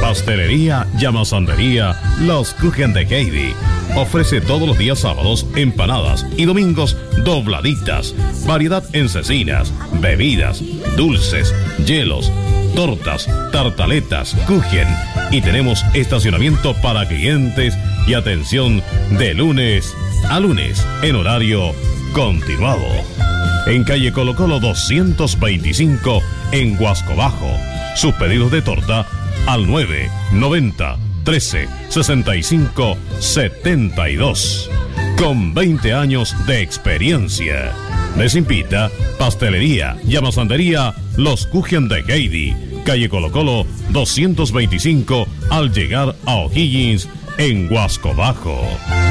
Pastelería y amasandería Los Kuchen de Heidi. Ofrece todos los días sábados empanadas y domingos dobladitas. Variedad en cecinas, bebidas, dulces, hielos, tortas, tartaletas, kuchen. Y tenemos estacionamiento para clientes y atención de lunes a lunes en horario continuado. En calle Colo Colo 225 en Huasco Bajo. Sus pedidos de torta al 990 13 65 72. Con 20 años de experiencia. Les invita Pastelería y Amasandería Los Kuchen de Heidi. Calle Colo Colo 225 al llegar a O'Higgins en Huasco Bajo.